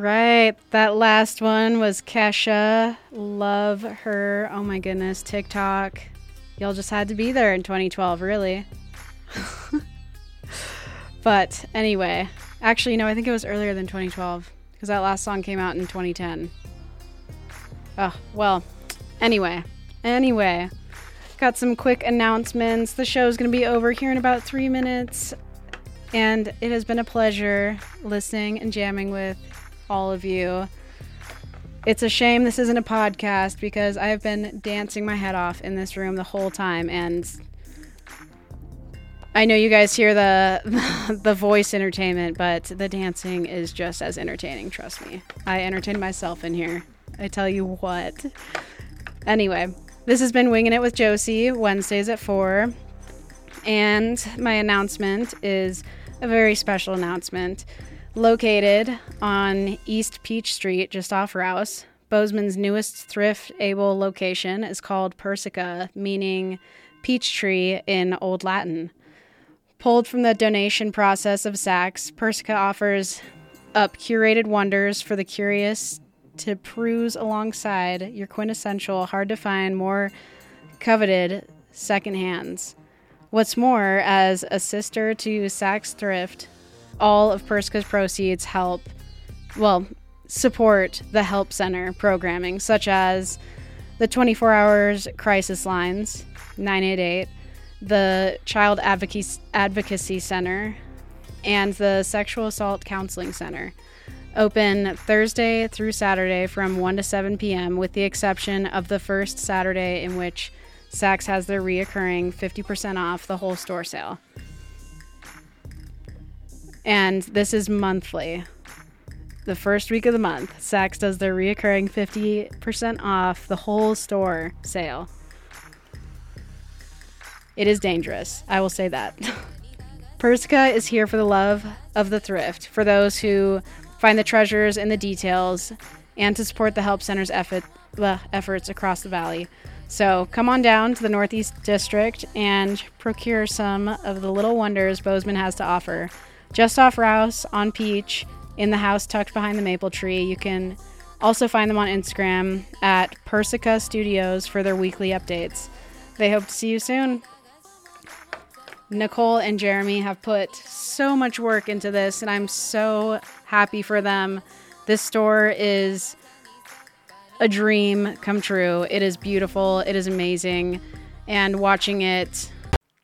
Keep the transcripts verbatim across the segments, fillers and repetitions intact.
Right. That last one was Kesha. Love her. Oh my goodness. TikTok. Y'all just had to be there in twenty twelve, really. But anyway, actually, no, I think it was earlier than twenty twelve because that last song came out in twenty ten. Oh, well, anyway, anyway, got some quick announcements. The show's going to be over here in about three minutes, and it has been a pleasure listening and jamming with all of you. It's a shame this isn't a podcast because I have been dancing my head off in this room the whole time, and I know you guys hear the the voice entertainment, but the dancing is just as entertaining, trust me. I entertain myself in here. I tell you what. Anyway, this has been Winging It with Josie, Wednesdays at four. And my announcement is a very special announcement. Located on East Peach Street, just off Rouse, Bozeman's newest thrift-able location is called Persica, meaning peach tree in Old Latin. Pulled from the donation process of Saks, Persica offers up curated wonders for the curious to peruse alongside your quintessential, hard-to-find, more coveted secondhands. What's more, as a sister to Saks Thrift, all of Persica's proceeds help, well, support the Help Center programming, such as the twenty-four hours crisis lines, nine eight eight, the Child Advocacy, Advocacy Center, and the Sexual Assault Counseling Center. Open Thursday through Saturday from one to seven p.m., with the exception of the first Saturday in which Saks has their reoccurring fifty percent off the whole store sale. And this is monthly. The first week of the month, Saks does their reoccurring fifty percent off the whole store sale. It is dangerous. I will say that. Persica is here for the love of the thrift, for those who find the treasures in the details, and to support the Help Center's effort, uh, efforts across the valley. So come on down to the Northeast District and procure some of the little wonders Bozeman has to offer. Just off Rouse, on Peach, in the house tucked behind the maple tree. You can also find them on Instagram at Persica Studios for their weekly updates. They hope to see you soon. Nicole and Jeremy have put so much work into this, and I'm so happy for them. This store is a dream come true. It is beautiful. It is amazing. And watching it...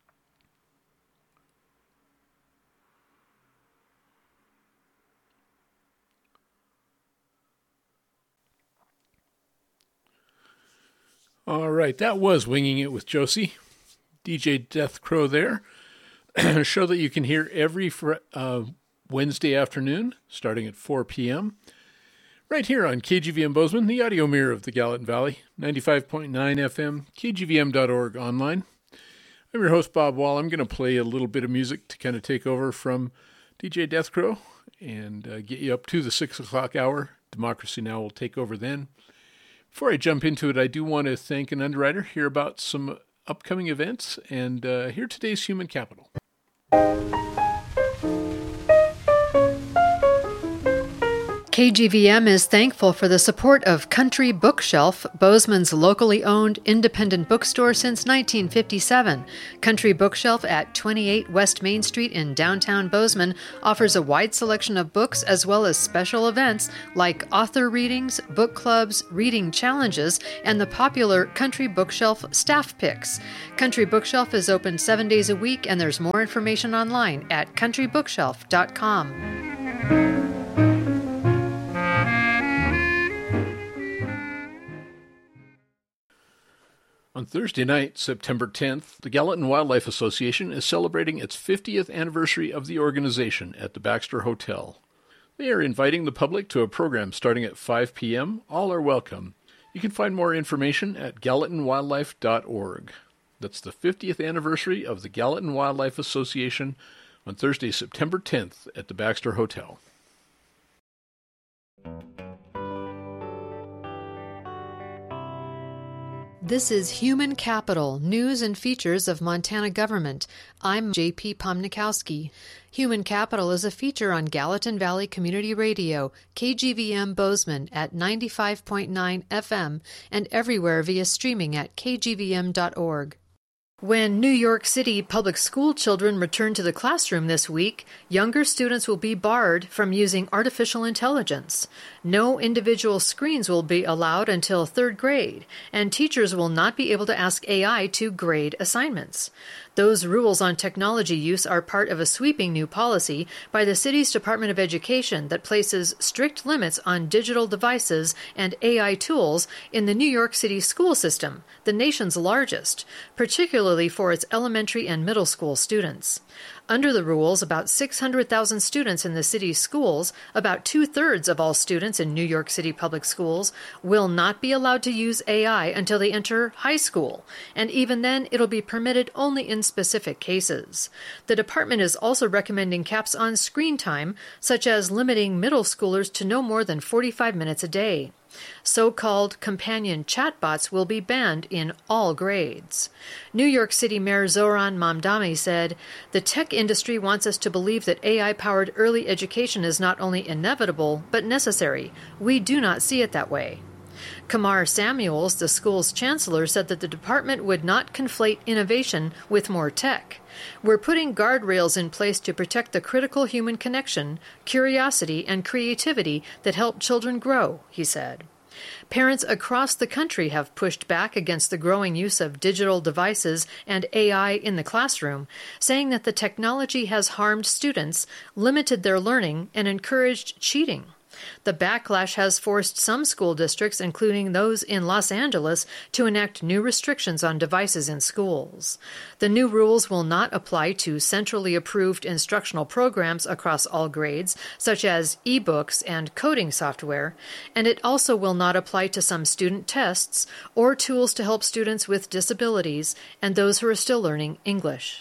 All right, that was Winging It with Josie. D J Death Crow there. A show that you can hear every fr- uh, Wednesday afternoon, starting at four p.m. Right here on K G V M Bozeman, the audio mirror of the Gallatin Valley, ninety-five point nine F M, K G V M dot org online. I'm your host, Bob Wall. I'm going to play a little bit of music to kind of take over from D J Death Crow and uh, get you up to the six o'clock hour. Democracy Now! Will take over then. Before I jump into it, I do want to thank an underwriter, hear about some upcoming events, and uh, hear today's Human Capital. K G V M is thankful for the support of Country Bookshelf, Bozeman's locally owned independent bookstore since nineteen fifty-seven. Country Bookshelf at twenty-eight West Main Street in downtown Bozeman offers a wide selection of books as well as special events like author readings, book clubs, reading challenges, and the popular Country Bookshelf staff picks. Country Bookshelf is open seven days a week, and there's more information online at country bookshelf dot com. On Thursday night, September tenth, the Gallatin Wildlife Association is celebrating its fiftieth anniversary of the organization at the Baxter Hotel. They are inviting the public to a program starting at five p.m. All are welcome. You can find more information at gallatin wildlife dot org. That's the fiftieth anniversary of the Gallatin Wildlife Association on Thursday, September tenth at the Baxter Hotel. This is Human Capital, News and Features of Montana Government. I'm J P Pomnikowski. Human Capital is a feature on Gallatin Valley Community Radio, K G V M Bozeman at ninety-five point nine F M and everywhere via streaming at k g v m dot org. When New York City public school children return to the classroom this week, younger students will be barred from using artificial intelligence. No individual screens will be allowed until third grade, and teachers will not be able to ask A I to grade assignments. Those rules on technology use are part of a sweeping new policy by the city's Department of Education that places strict limits on digital devices and A I tools in the New York City school system, the nation's largest, particularly for its elementary and middle school students. Under the rules, about six hundred thousand students in the city's schools, about two-thirds of all students in New York City public schools, will not be allowed to use A I until they enter high school, and even then it'll be permitted only in specific cases. The department is also recommending caps on screen time, such as limiting middle schoolers to no more than forty-five minutes a day. So-called companion chatbots will be banned in all grades. New York City Mayor Zoran Mamdani said, "The tech industry wants us to believe that A I-powered early education is not only inevitable, but necessary. We do not see it that way." Kamar Samuels, the school's chancellor, said that the department would not conflate innovation with more tech. "We're putting guardrails in place to protect the critical human connection, curiosity, and creativity that help children grow," he said. Parents across the country have pushed back against the growing use of digital devices and A I in the classroom, saying that the technology has harmed students, limited their learning, and encouraged cheating. The backlash has forced some school districts, including those in Los Angeles, to enact new restrictions on devices in schools. The new rules will not apply to centrally approved instructional programs across all grades, such as e-books and coding software, and it also will not apply to some student tests or tools to help students with disabilities and those who are still learning English.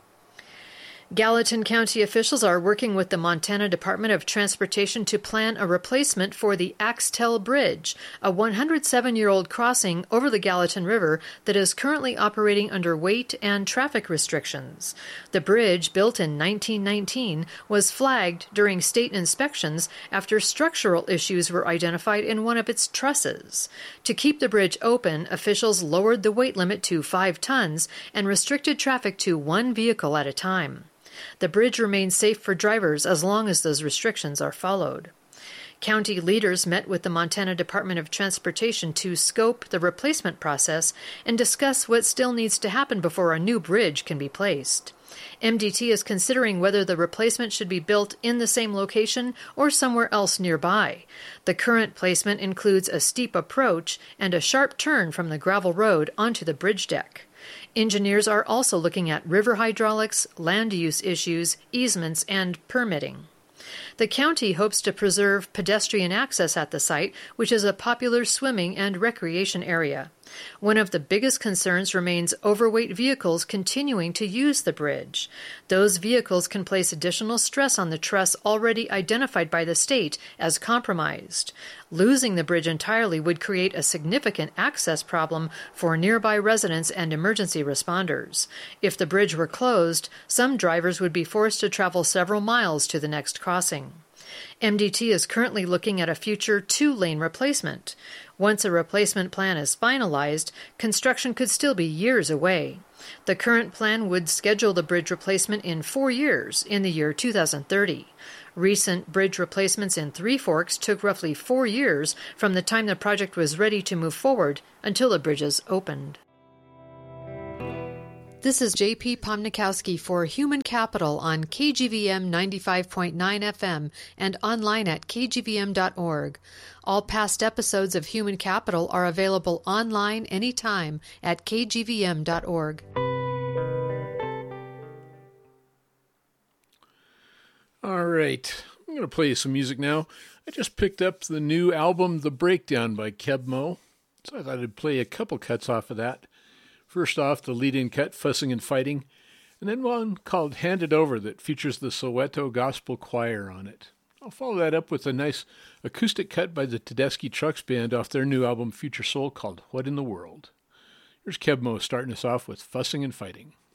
Gallatin County officials are working with the Montana Department of Transportation to plan a replacement for the Axtell Bridge, a one hundred seven-year-old crossing over the Gallatin River that is currently operating under weight and traffic restrictions. The bridge, built in nineteen nineteen, was flagged during state inspections after structural issues were identified in one of its trusses. To keep the bridge open, officials lowered the weight limit to five tons and restricted traffic to one vehicle at a time. The bridge remains safe for drivers as long as those restrictions are followed. County leaders met with the Montana Department of Transportation to scope the replacement process and discuss what still needs to happen before a new bridge can be placed. M D T is considering whether the replacement should be built in the same location or somewhere else nearby. The current placement includes a steep approach and a sharp turn from the gravel road onto the bridge deck. Engineers are also looking at river hydraulics, land use issues, easements, and permitting. The county hopes to preserve pedestrian access at the site, which is a popular swimming and recreation area. One of the biggest concerns remains overweight vehicles continuing to use the bridge. Those vehicles can place additional stress on the truss already identified by the state as compromised. Losing the bridge entirely would create a significant access problem for nearby residents and emergency responders. If the bridge were closed, some drivers would be forced to travel several miles to the next crossing. M D T is currently looking at a future two-lane replacement. Once a replacement plan is finalized, construction could still be years away. The current plan would schedule the bridge replacement in four years, in the year two thousand thirty. Recent bridge replacements in Three Forks took roughly four years from the time the project was ready to move forward until the bridges opened. This is J P Pomnikowski for Human Capital on K G V M ninety-five point nine F M and online at k g v m dot org. All past episodes of Human Capital are available online anytime at k g v m dot org. All right, I'm going to play you some music now. I just picked up the new album, The Breakdown by Keb Mo, so I thought I'd play a couple cuts off of that. First off, the lead-in cut, Fussing and Fighting, and then one called Hand It Over that features the Soweto Gospel Choir on it. I'll follow that up with a nice acoustic cut by the Tedeschi Trucks Band off their new album, Future Soul, called What in the World. Here's Kebmo starting us off with Fussing and Fighting.